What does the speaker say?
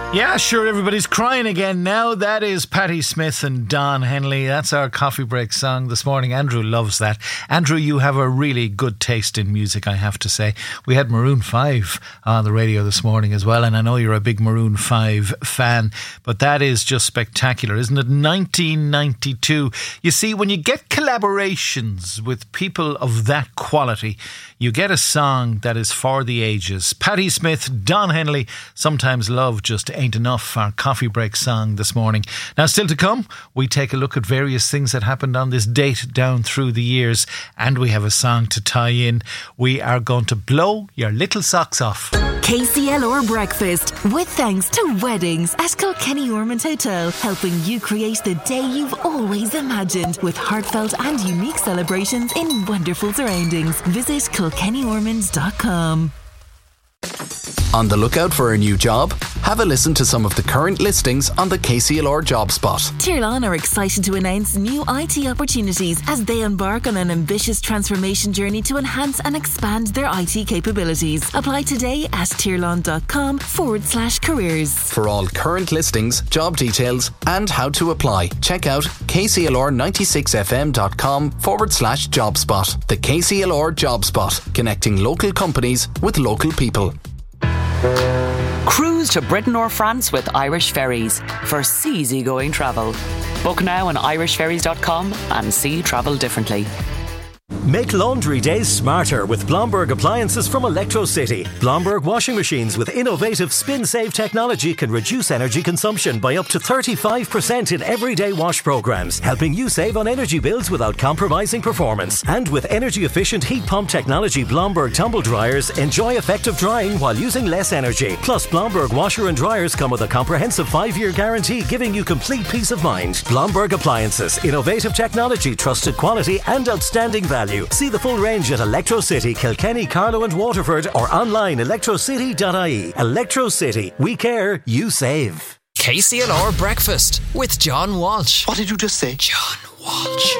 Yeah, sure, everybody's crying again now. That is Patti Smith and Don Henley. That's our coffee break song this morning. Andrew loves that. Andrew, you have a really good taste in music, I have to say. We had Maroon 5 on the radio this morning as well, and I know you're a big Maroon 5 fan, but that is just spectacular, isn't it? 1992. You see, when you get collaborations with people of that quality, you get a song that is for the ages. Patti Smith, Don Henley, Sometimes Love Just Ain't Enough, our coffee break song this morning. Now, still to come, we take a look at various things that happened on this date down through the years, and we have a song to tie in. We are going to blow your little socks off. KCLR Breakfast, with thanks to Weddings at Kilkenny Ormond Hotel, helping you create the day you've always imagined with heartfelt and unique celebrations in wonderful surroundings. Visit KilkennyOrmonds.com. On the lookout for a new job? Have a listen to some of the current listings on the KCLR Job Spot. Tirlan are excited to announce new IT opportunities as they embark on an ambitious transformation journey to enhance and expand their IT capabilities. Apply today at tirlan.com/careers. For all current listings, job details, and how to apply, check out kclr96fm.com/jobspot. The KCLR Job Spot, connecting local companies with local people. Cruise to Britain or France with Irish Ferries for easygoing travel. Book now on irishferries.com and see travel differently. Make laundry days smarter with Blomberg appliances from Electrocity. Blomberg washing machines with innovative spin-save technology can reduce energy consumption by up to 35% in everyday wash programs, helping you save on energy bills without compromising performance. And with energy-efficient heat pump technology, Blomberg tumble dryers enjoy effective drying while using less energy. Plus, Blomberg washer and dryers come with a comprehensive 5-year guarantee, giving you complete peace of mind. Blomberg appliances, innovative technology, trusted quality, and outstanding value. See the full range at Electrocity, Kilkenny, Carlow and Waterford, or online electrocity.ie. Electrocity. We care, you save. KCLR Breakfast with John Walsh. What did you just say? John Walsh.